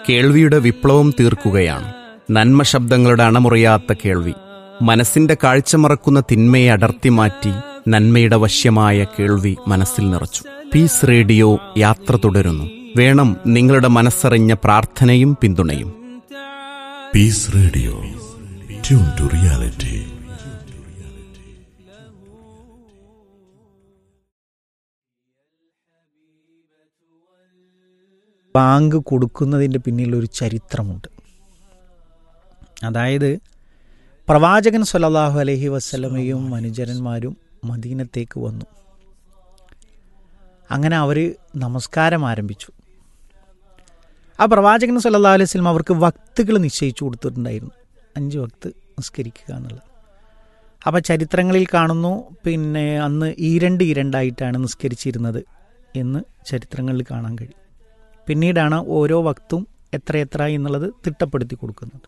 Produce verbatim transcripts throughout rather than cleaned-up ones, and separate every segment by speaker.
Speaker 1: കേൾവിയുടെ വിപ്ലവം തീർക്കുകയാണ്. നന്മ ശബ്ദങ്ങളുടെ അണമുറിയാത്ത കേൾവി. മനസ്സിന്റെ കാഴ്ച മറക്കുന്ന തിന്മയെ അടർത്തി മാറ്റി നന്മയുടെ വശ്യമായ കേൾവി മനസ്സിൽ നിറച്ചു. പീസ് റേഡിയോ യാത്ര തുടരുന്നു. വേണം നിങ്ങളുടെ മനസ്സറിഞ്ഞ പ്രാർത്ഥനയും പിന്തുണയും.
Speaker 2: Piece radio, tune to reality.
Speaker 3: Bank കൊടുക്കുന്നതിൻ്റെ പിന്നിലൊരു ചരിത്രമുണ്ട്. അതായത് പ്രവാചകൻ സ്വല്ലല്ലാഹു അലൈഹി വസല്ലമയും അനുചരന്മാരും മദീനത്തേക്ക് വന്നു. അങ്ങനെ അവർ നമസ്കാരം ആരംഭിച്ചു. ആ പ്രവാചകൻ സ്വല്ലല്ലാഹു അലൈഹി വസല്ലം അവർക്ക് വക്തുകൾ നിശ്ചയിച്ചു കൊടുത്തിട്ടുണ്ടായിരുന്നു. അഞ്ച് വക്ത് നിസ്കരിക്കുക എന്നുള്ളത്. അപ്പോൾ ചരിത്രങ്ങളിൽ കാണുന്നു, പിന്നെ അന്ന് ഈരണ്ട് ഈരണ്ടായിട്ടാണ് നിസ്കരിച്ചിരുന്നത് എന്ന് ചരിത്രങ്ങളിൽ കാണാൻ കഴിയും. പിന്നീടാണ് ഓരോ വക്തും എത്രയെത്ര എന്നുള്ളത് തിട്ടപ്പെടുത്തി കൊടുക്കുന്നത്.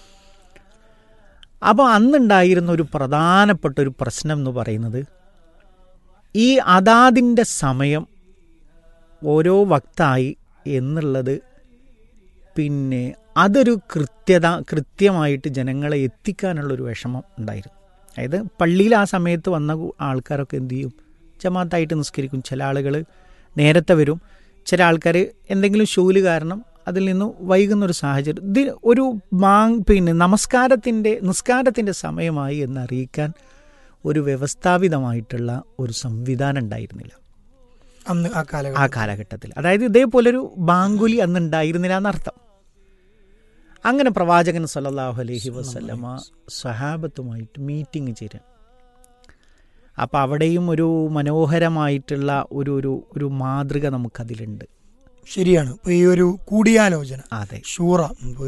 Speaker 3: അപ്പോൾ അന്നുണ്ടായിരുന്ന ഒരു പ്രധാനപ്പെട്ട ഒരു പ്രശ്നം എന്ന് പറയുന്നത്, ഈ അതാതിൻ്റെ സമയം ഓരോ വക്തായി എന്നുള്ളത് പിന്നെ അതൊരു കൃത്യത കൃത്യമായിട്ട് ജനങ്ങളെ എത്തിക്കാനുള്ളൊരു വിഷമം ഉണ്ടായിരുന്നു. അതായത് പള്ളിയിൽ ആ സമയത്ത് വന്ന ആൾക്കാരൊക്കെ എന്തു ചെയ്യും, ജമാഅത്തായിട്ട് നിസ്കരിക്കും. ചില ആളുകൾ നേരത്തെ വരും, ചില ആൾക്കാർ എന്തെങ്കിലും ഷൂല് കാരണം അതിൽ നിന്ന് വൈകുന്നൊരു സാഹചര്യം. ഇത് ഒരു മാങ് പിന്നെ നമസ്കാരത്തിൻ്റെ നിസ്കാരത്തിൻ്റെ സമയമായി എന്നറിയിക്കാൻ ഒരു വ്യവസ്ഥാപിതമായിട്ടുള്ള ഒരു സംവിധാനം ഉണ്ടായിരുന്നില്ല
Speaker 4: അന്ന് ആ
Speaker 3: ആ കാലഘട്ടത്തിൽ. അതായത് ഇതേപോലൊരു ബാങ്കുലി അന്ന് ഉണ്ടായിരുന്നില്ല എന്നർത്ഥം. അങ്ങനെ പ്രവാചകൻ സ്വല്ലല്ലാഹു അലൈഹി വസല്ലമ സ്വഹാബത്തുമായിട്ട് മീറ്റിംഗ് ചേരാൻ. അപ്പം അവിടെയും ഒരു മനോഹരമായിട്ടുള്ള ഒരു ഒരു ഒരു മാതൃക നമുക്കതിലുണ്ട്.
Speaker 4: ശരിയാണ്. ഇപ്പൊ ഈ ഒരു കൂടിയാലോചന,
Speaker 3: അതെ,
Speaker 4: ഷൂറ